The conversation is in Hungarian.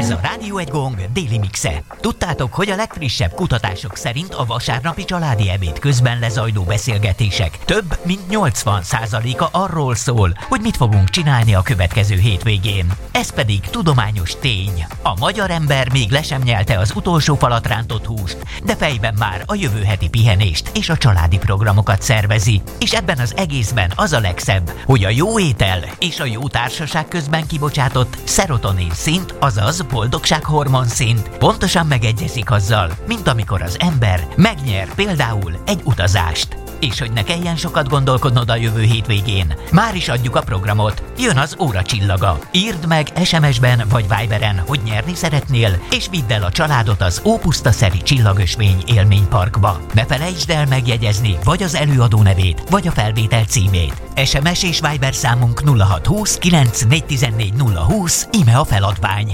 Ez a Rádió Egy Gong déli mixe. Tudtátok, hogy a legfrissebb kutatások szerint a vasárnapi családi ebéd közben lezajló beszélgetések több mint 80%-a arról szól, hogy mit fogunk csinálni a következő hétvégén. Ez pedig tudományos tény. A magyar ember még le sem nyelte az utolsó falat rántott húst, de fejben már a jövő heti pihenést és a családi programokat szervezi. És ebben az egészben az a legszebb, hogy a jó étel és a jó társaság közben kibocsátott szerotonin szint, azaz boldogsághormon szint pontosan megegyezik azzal, mint amikor az ember megnyer például egy utazást. És hogy ne kelljen sokat gondolkodnod a jövő hétvégén, már is adjuk a programot. Jön az óra csillaga. Írd meg SMS-ben vagy Viberen, hogy nyerni szeretnél, és vidd el a családot az Ópusztaszeri Csillagösvény élményparkba. Ne felejtsd el megjegyezni vagy az előadó nevét, vagy a felvétel címét. SMS és Viber számunk 0620 9 414 020, íme a feladvány.